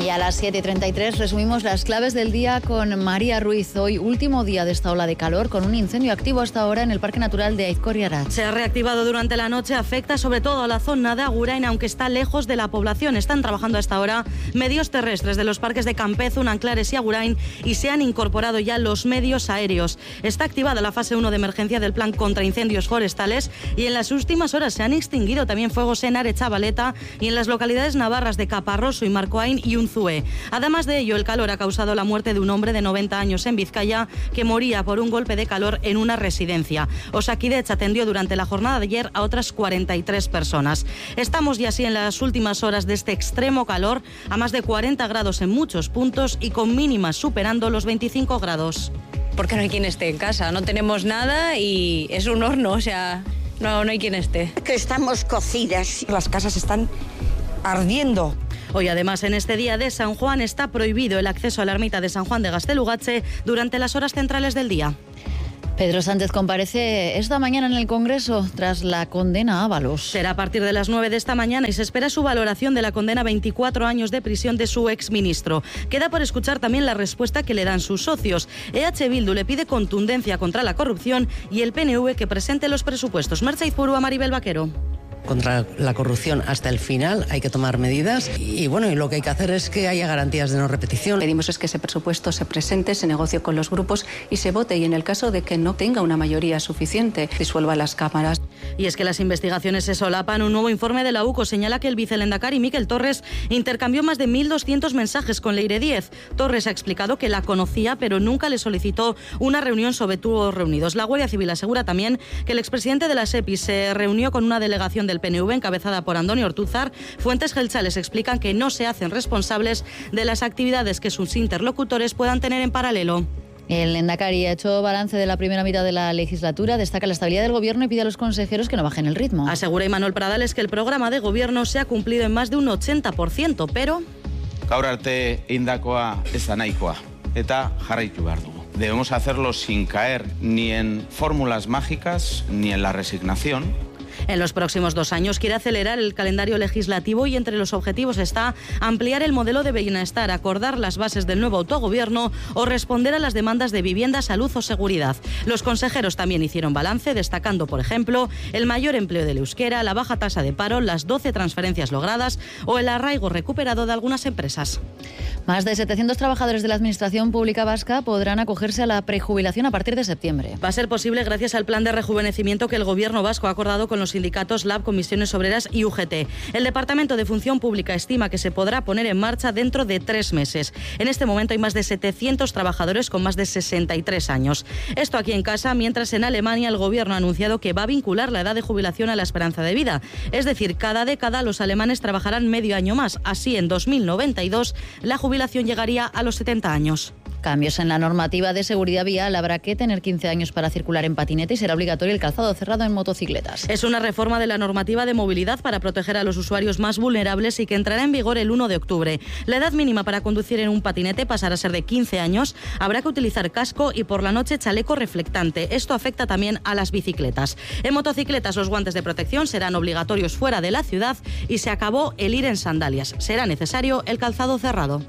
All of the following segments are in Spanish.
Y a las 7:33 resumimos las claves del día con María Ruiz. Hoy, último día de esta ola de calor, con un incendio activo hasta ahora en el Parque Natural de Aizkorriaratz. Se ha reactivado durante la noche, afecta sobre todo a la zona de Agurain, aunque está lejos de la población. Están trabajando hasta ahora medios terrestres de los parques de Campezun, Anclares y Agurain, y se han incorporado ya los medios aéreos. Está activada la fase 1 de emergencia del plan contra incendios forestales y en las últimas horas se han extinguido también fuegos en Arechavaleta y en las localidades navarras de Caparroso y Marcoain y Unzué. Además de ello, el calor ha causado la muerte de un hombre de 90 años en Vizcaya que moría por un golpe de calor en una residencia. Osakidetza atendió durante la jornada de ayer a otras 43 personas. Estamos ya así en las últimas horas de este extremo calor, a más de 40 grados en muchos puntos y con mínimas superando los 25 grados. Porque no hay quien esté en casa, no tenemos nada y es un horno, o sea, no hay quien esté. Que estamos cocidas. Las casas están ardiendo. Hoy, además, en este día de San Juan, está prohibido el acceso a la ermita de San Juan de Gaztelugatxe durante las horas centrales del día. Pedro Sánchez comparece esta mañana en el Congreso tras la condena a Ábalos. Será a partir de las 9 de esta mañana y se espera su valoración de la condena a 24 años de prisión de su exministro. Queda por escuchar también la respuesta que le dan sus socios. EH Bildu le pide contundencia contra la corrupción y el PNV que presente los presupuestos. Merche Izpurua, Maribel Vaquero. Contra la corrupción hasta el final hay que tomar medidas y lo que hay que hacer es que haya garantías de no repetición. Pedimos es que ese presupuesto se presente, se negocie con los grupos y se vote, y en el caso de que no tenga una mayoría suficiente, disuelva las cámaras. Y es que las investigaciones se solapan. Un nuevo informe de la UCO señala que el vicelehendakari Miquel Torres intercambió más de 1.200 mensajes con Leire Díez. Torres ha explicado que la conocía, pero nunca le solicitó una reunión sobre todos reunidos. La Guardia Civil asegura también que el expresidente de la SEPI se reunió con una delegación del PNV encabezada por Andoni Ortúzar. Fuentes geltzales explican que no se hacen responsables de las actividades que sus interlocutores puedan tener en paralelo. El Lehendakari ha hecho balance de la primera mitad de la legislatura, destaca la estabilidad del gobierno y pide a los consejeros que no bajen el ritmo. Asegura Imanol Pradales que el programa de gobierno se ha cumplido en más de un 80%, pero... Gaur arte indakoa ez da nahikoa, eta jarraitu behar dugu. Debemos hacerlo sin caer ni en fórmulas mágicas ni en la resignación. En los próximos 2 años quiere acelerar el calendario legislativo y entre los objetivos está ampliar el modelo de bienestar, acordar las bases del nuevo autogobierno o responder a las demandas de vivienda, salud o seguridad. Los consejeros también hicieron balance, destacando, por ejemplo, el mayor empleo del euskera, la baja tasa de paro, las 12 transferencias logradas o el arraigo recuperado de algunas empresas. Más de 700 trabajadores de la Administración Pública Vasca podrán acogerse a la prejubilación a partir de septiembre. Va a ser posible gracias al plan de rejuvenecimiento que el Gobierno vasco ha acordado con los sindicatos LAB, Comisiones Obreras y UGT. El Departamento de Función Pública estima que se podrá poner en marcha dentro de 3 meses. En este momento hay más de 700 trabajadores con más de 63 años. Esto aquí en casa, mientras en Alemania el Gobierno ha anunciado que va a vincular la edad de jubilación a la esperanza de vida. Es decir, cada década los alemanes trabajarán medio año más. Así, en 2092, la jubilación llegaría a los 70 años. Cambios en la normativa de seguridad vial. Habrá que tener 15 años para circular en patinete y será obligatorio el calzado cerrado en motocicletas. Es una reforma de la normativa de movilidad para proteger a los usuarios más vulnerables y que entrará en vigor el 1 de octubre. La edad mínima para conducir en un patinete pasará a ser de 15 años. Habrá que utilizar casco y por la noche chaleco reflectante. Esto afecta también a las bicicletas. En motocicletas los guantes de protección serán obligatorios fuera de la ciudad y se acabó el ir en sandalias. Será necesario el calzado cerrado.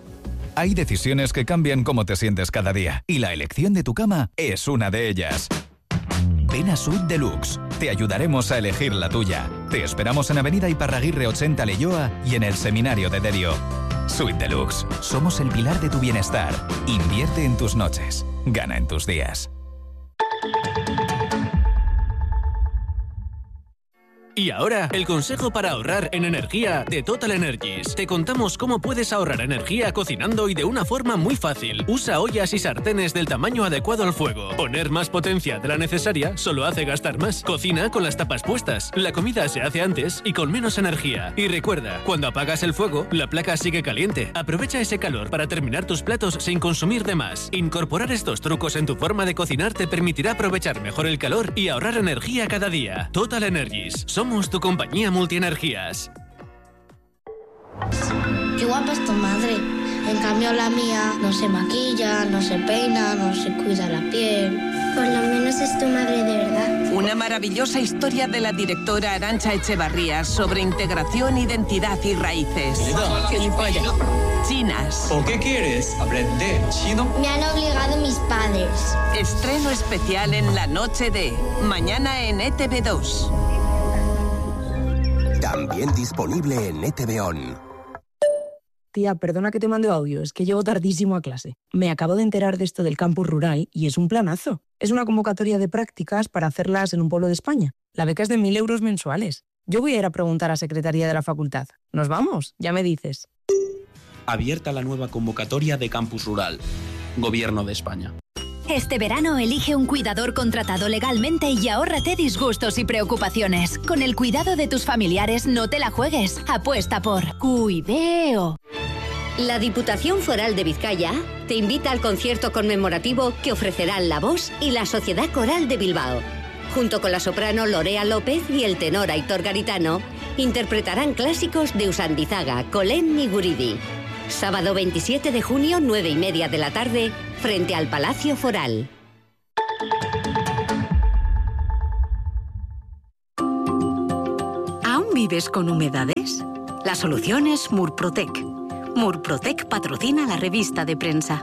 Hay decisiones que cambian cómo te sientes cada día y la elección de tu cama es una de ellas. Ven a Suite Deluxe. Te ayudaremos a elegir la tuya. Te esperamos en Avenida Iparraguirre 80 Leioa y en el Seminario de Derio. Suite Deluxe. Somos el pilar de tu bienestar. Invierte en tus noches. Gana en tus días. Y ahora, el consejo para ahorrar en energía de Total Energies. Te contamos cómo puedes ahorrar energía cocinando y de una forma muy fácil. Usa ollas y sartenes del tamaño adecuado al fuego. Poner más potencia de la necesaria solo hace gastar más. Cocina con las tapas puestas. La comida se hace antes y con menos energía. Y recuerda, cuando apagas el fuego, la placa sigue caliente. Aprovecha ese calor para terminar tus platos sin consumir de más. Incorporar estos trucos en tu forma de cocinar te permitirá aprovechar mejor el calor y ahorrar energía cada día. Total Energies. Somos tu compañía multienergías. Qué guapa es tu madre. En cambio la mía no se maquilla, no se peina, no se cuida la piel. Por lo menos es tu madre de verdad. Una maravillosa historia de la directora Arantxa Echevarría sobre integración, identidad y raíces. Chinas. ¿Por qué quieres aprender chino? Me han obligado mis padres. Estreno especial en la noche de mañana en ETV2. También disponible en ETV On. Tía, perdona que te mande audio, es que llego tardísimo a clase. Me acabo de enterar de esto del campus rural y es un planazo. Es una convocatoria de prácticas para hacerlas en un pueblo de España. La beca es de 1.000 euros mensuales. Yo voy a ir a preguntar a Secretaría de la Facultad. ¿Nos vamos? Ya me dices. Abierta la nueva convocatoria de campus rural. Gobierno de España. Este verano elige un cuidador contratado legalmente y ahórrate disgustos y preocupaciones. Con el cuidado de tus familiares no te la juegues. Apuesta por Cuideo. La Diputación Foral de Vizcaya te invita al concierto conmemorativo que ofrecerán La Voz y la Sociedad Coral de Bilbao. Junto con la soprano Lorea López y el tenor Aitor Garitano, interpretarán clásicos de Usandizaga, Colén y Guridi. Sábado 27 de junio, 9:30 de la tarde, frente al Palacio Foral. ¿Aún vives con humedades? La solución es Murprotec. Murprotec patrocina la revista de prensa.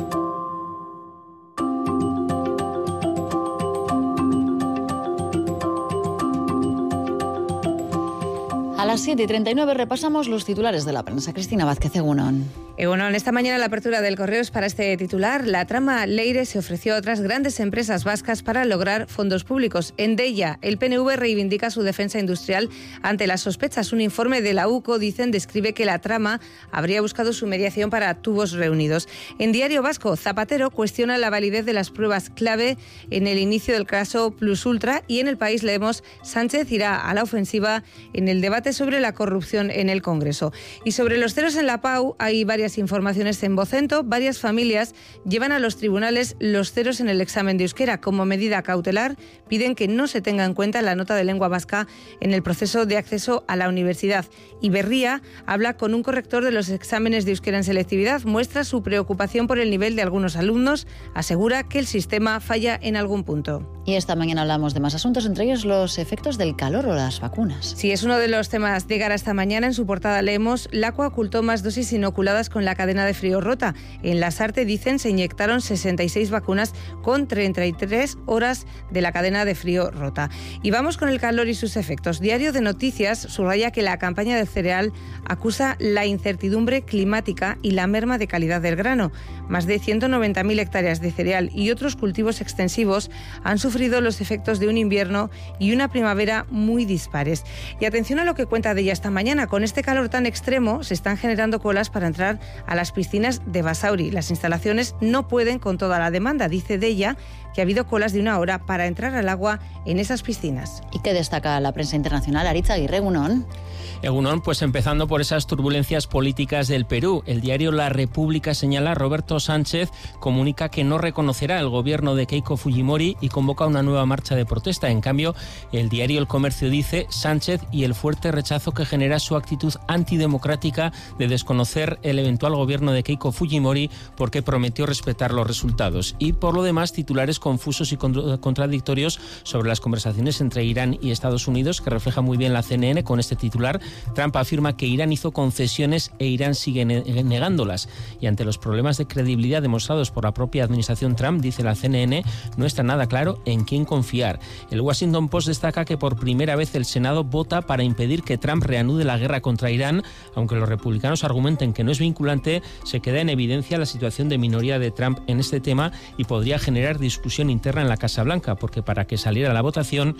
A las 7:39 repasamos los titulares de la prensa. Cristina Vázquez, Egunon. Egunon, esta mañana la apertura del Correos para este titular. La trama Leire se ofreció a otras grandes empresas vascas para lograr fondos públicos. En Deia, el PNV reivindica su defensa industrial ante las sospechas. Un informe de la UCO, dicen, describe que la trama habría buscado su mediación para tubos reunidos. En Diario Vasco, Zapatero cuestiona la validez de las pruebas clave en el inicio del caso Plus Ultra, y en El País leemos: Sánchez irá a la ofensiva en el debate sobre la corrupción en el Congreso. Y sobre los ceros en la PAU hay varias informaciones en Vocento. Varias familias llevan a los tribunales los ceros en el examen de euskera. Como medida cautelar, piden que no se tenga en cuenta la nota de lengua vasca en el proceso de acceso a la universidad. Y Berría habla con un corrector de los exámenes de euskera en selectividad. Muestra su preocupación por el nivel de algunos alumnos. Asegura que el sistema falla en algún punto. Y esta mañana hablamos de más asuntos, entre ellos los efectos del calor o las vacunas. Sí, es uno de los temas de Gara esta mañana. En su portada leemos: Lacua ocultó más dosis inoculadas con la cadena de frío rota. En Lasarte, dicen, se inyectaron 66 vacunas con 33 horas de la cadena de frío rota. Y vamos con el calor y sus efectos. Diario de Noticias subraya que la campaña del cereal acusa la incertidumbre climática y la merma de calidad del grano. Más de 190.000 hectáreas de cereal y otros cultivos extensivos han sufrido los efectos de un invierno y una primavera muy dispares. Y atención a lo que cuenta de ella esta mañana. Con este calor tan extremo se están generando colas para entrar a las piscinas de Basauri. Las instalaciones no pueden con toda la demanda. Dice de ella que ha habido colas de 1 hora para entrar al agua en esas piscinas. ¿Y qué destaca la prensa internacional? Aritz Aguirre, Egunon. Egunon, pues empezando por esas turbulencias políticas del Perú. El diario La República señala: Roberto Sánchez comunica que no reconocerá el gobierno de Keiko Fujimori y convoca una nueva marcha de protesta. En cambio, el diario El Comercio dice: Sánchez y el fuerte rechazo que genera su actitud antidemocrática de desconocer el eventual gobierno de Keiko Fujimori porque prometió respetar los resultados. Y por lo demás, titulares confusos y contradictorios sobre las conversaciones entre Irán y Estados Unidos, que refleja muy bien la CNN con este titular: Trump afirma que Irán hizo concesiones e Irán sigue negándolas. Y ante los problemas de credibilidad demostrados por la propia administración Trump, dice la CNN, no está nada claro en quién confiar. El Washington Post destaca que por primera vez el Senado vota para impedir que Trump reanude la guerra contra Irán. Aunque los republicanos argumenten que no es vinculante, se queda en evidencia la situación de minoría de Trump en este tema y podría generar discusión interna en la Casa Blanca, porque para que saliera la votación,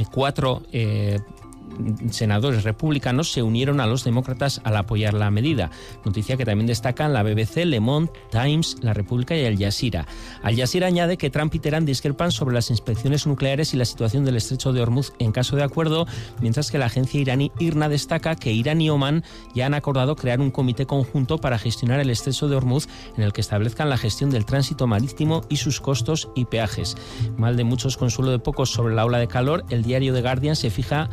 4 senadores republicanos se unieron a los demócratas al apoyar la medida. Noticia que también destacan la BBC, Le Monde, Times, La República y Al Jazeera. Al Jazeera añade que Trump y Teherán discrepan sobre las inspecciones nucleares y la situación del estrecho de Hormuz en caso de acuerdo, mientras que la agencia iraní IRNA destaca que Irán y Omán ya han acordado crear un comité conjunto para gestionar el estrecho de Hormuz, en el que establezcan la gestión del tránsito marítimo y sus costos y peajes. Mal de muchos, consuelo de pocos sobre la ola de calor. El diario The Guardian se fija en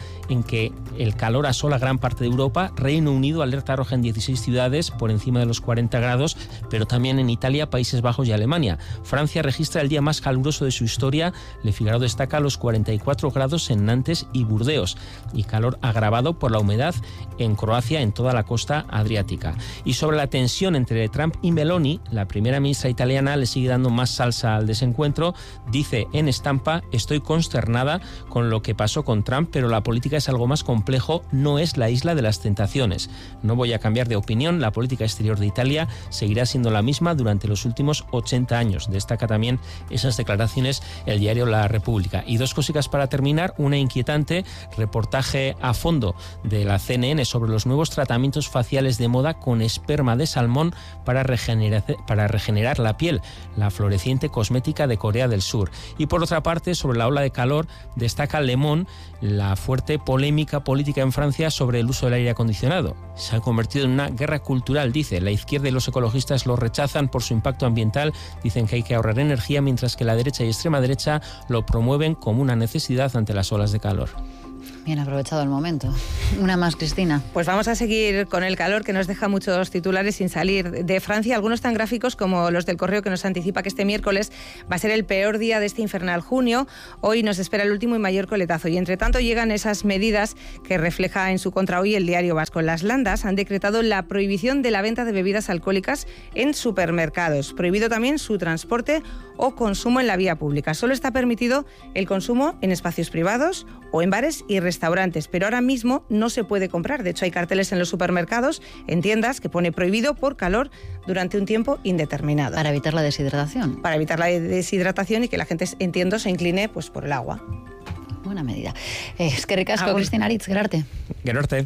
en que el calor asola gran parte de Europa. Reino Unido alerta roja en 16 ciudades por encima de los 40 grados, pero también en Italia, Países Bajos y Alemania. Francia registra el día más caluroso de su historia. Le Figaro destaca los 44 grados en Nantes y Burdeos, y calor agravado por la humedad en Croacia, en toda la costa adriática. Y sobre la tensión entre Trump y Meloni, la primera ministra italiana le sigue dando más salsa al desencuentro. Dice en estampa: estoy consternada con lo que pasó con Trump, pero la política es algo más complejo, no es la isla de las tentaciones. No voy a cambiar de opinión, la política exterior de Italia seguirá siendo la misma durante los últimos 80 años. Destaca también esas declaraciones el diario La República. Y dos cositas para terminar. Una inquietante: reportaje a fondo de la CNN sobre los nuevos tratamientos faciales de moda con esperma de salmón para regenerar la piel, la floreciente cosmética de Corea del Sur. Y por otra parte, sobre la ola de calor, destaca Le Monde la fuerte polémica política en Francia sobre el uso del aire acondicionado. Se ha convertido en una guerra cultural, dice. La izquierda y los ecologistas lo rechazan por su impacto ambiental, dicen que hay que ahorrar energía, mientras que la derecha y extrema derecha lo promueven como una necesidad ante las olas de calor. Bien aprovechado el momento. Una más, Cristina. Pues vamos a seguir con el calor, que nos deja muchos titulares sin salir de Francia, algunos tan gráficos como los del Correo, que nos anticipa que este miércoles va a ser el peor día de este infernal junio. Hoy nos espera el último y mayor coletazo, y entre tanto llegan esas medidas que refleja en su contra hoy el Diario Vasco. Las Landas han decretado la prohibición de la venta de bebidas alcohólicas en supermercados. Prohibido también su transporte o consumo en la vía pública. Solo está permitido el consumo en espacios privados o en bares y restaurantes, pero ahora mismo no se puede comprar. De hecho, hay carteles en los supermercados, en tiendas, que pone prohibido por calor durante un tiempo indeterminado. Para evitar la deshidratación. Para evitar la deshidratación y que la gente, entiendo, se incline pues por el agua. Buena medida. Es que ricasco, Cristina Aritz, Gerarte. Gerarte.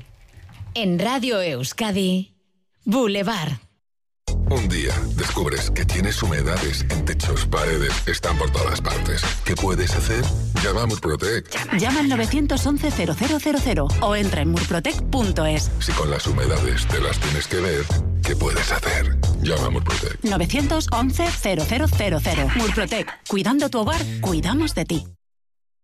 En Radio Euskadi, Boulevard. Un día descubres que tienes humedades en techos, paredes, están por todas partes. ¿Qué puedes hacer? Llama a Murprotec. Llama al 911-0000 o entra en murprotec.es. Si con las humedades te las tienes que ver, ¿qué puedes hacer? Llama a Murprotec. 911-0000. Murprotec. Cuidando tu hogar, cuidamos de ti.